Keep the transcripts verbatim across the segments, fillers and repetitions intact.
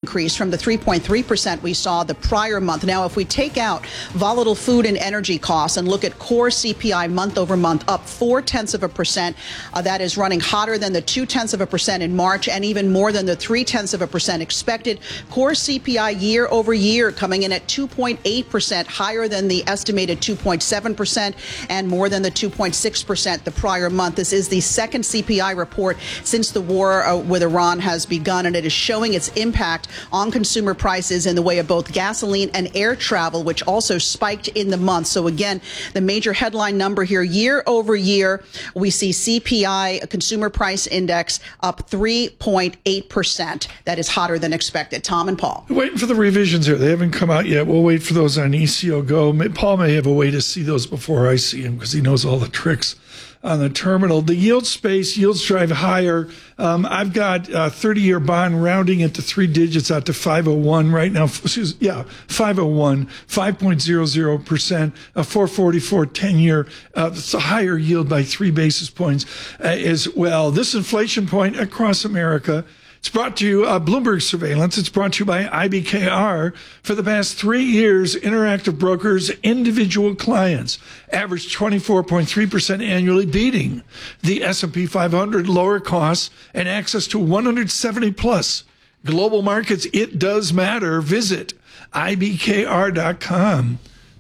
increase from the three point three percent we saw the prior month. Now, if we take out volatile food and energy costs and look at core C P I month over month, up four tenths of a percent, uh, that is running hotter than the two tenths of a percent in March and even more than the three tenths of a percent expected. Core C P I year over year coming in at two point eight percent, higher than the estimated two point seven percent and more than the two point six percent the prior month. This is the second C P I report since the war uh, with Iran has begun, and it is showing its impact on consumer prices in the way of both gasoline and air travel, which also spiked in the month. So again, the major headline number here, year over year, we see C P I, a consumer price index, up three point eight percent. That is hotter than expected. Tom and Paul. We're waiting for the revisions here. They haven't come out yet. We'll wait for those on E C O Go. Paul may have a way to see those before I see him because he knows all the tricks on the terminal. The yield space, yields drive higher. Um, I've got a thirty-year bond rounding it to three digits out to five oh one right now. Excuse, yeah, five oh one, five point zero zero percent, a four forty-four ten-year. Uh, it's a higher yield by three basis points uh, as well. This inflation point across America. It's brought to you, uh, Bloomberg Surveillance. It's brought to you by I B K R. For the past three years, Interactive Brokers' individual clients averaged twenty-four point three percent annually, beating the S and P five hundred, lower costs, and access to one hundred seventy plus global markets. It does matter. Visit I B K R dot com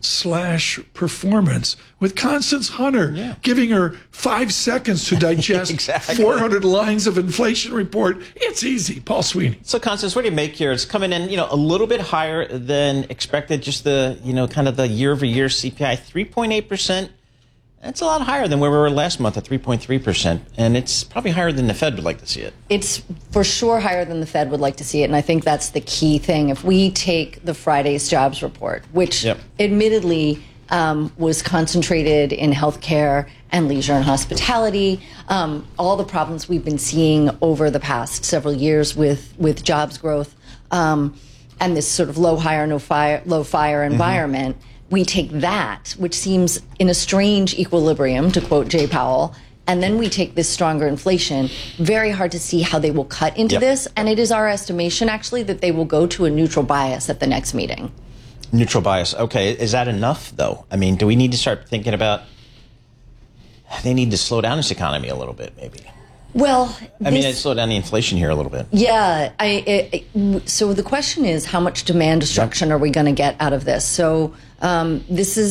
slash performance with Constance Hunter, yeah. giving her five seconds to digest exactly. four hundred lines of inflation report. It's easy. Paul Sweeney. So, Constance, what do you make here? It's coming in, you know, a little bit higher than expected. Just the, you know, kind of the year-over-year C P I, three point eight percent. That's a lot higher than where we were last month at three point three percent. And it's probably higher than the Fed would like to see it. It's for sure higher than the Fed would like to see it. And I think that's the key thing. If we take the Friday's jobs report, which yep. admittedly um, was concentrated in healthcare and leisure and hospitality, um, all the problems we've been seeing over the past several years with, with jobs growth um, and this sort of low hire, no fire, low fire environment. Mm-hmm. We take that, which seems in a strange equilibrium, to quote Jay Powell, and then we take this stronger inflation. Very hard to see how they will cut into yep. this. And it is our estimation, actually, that they will go to a neutral bias at the next meeting. Neutral bias. Okay. Is that enough, though? I mean, do we need to start thinking about, they need to slow down this economy a little bit, maybe? Well, I mean, I'd slow down the inflation here a little bit. Yeah. I, it, it, so the question is, how much demand destruction are we going to get out of this? So um, this is